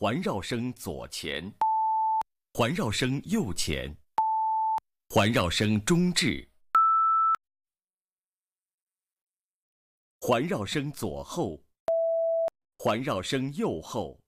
环绕声左前，环绕声右前，环绕声中置，环绕声左后，环绕声右后。